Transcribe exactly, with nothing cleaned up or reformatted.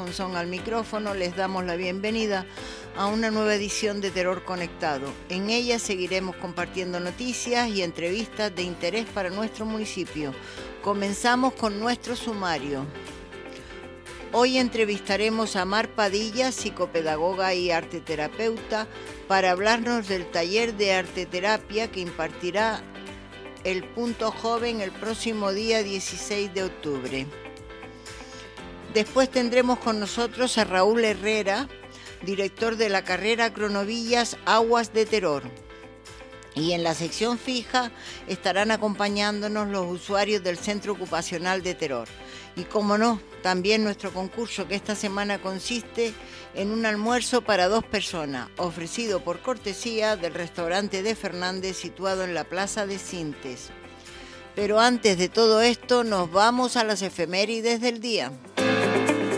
Monzón al micrófono. Les damos la bienvenida a una nueva edición de Terror Conectado. En ella seguiremos compartiendo noticias y entrevistas de interés para nuestro municipio. Comenzamos con nuestro sumario. Hoy entrevistaremos a Mar Padilla, psicopedagoga y arteterapeuta, para hablarnos del taller de arteterapia que impartirá el Punto Joven el próximo día dieciséis de octubre. Después tendremos con nosotros a Raúl Herrera, director de la carrera Cronovillas Aguas de Terror. Y en la sección fija estarán acompañándonos los usuarios del Centro Ocupacional de Terror. Y como no, también nuestro concurso, que esta semana consiste en un almuerzo para dos personas, ofrecido por cortesía del restaurante de Fernández, situado en la Plaza de Sintes. Pero antes de todo esto, nos vamos a las efemérides del día.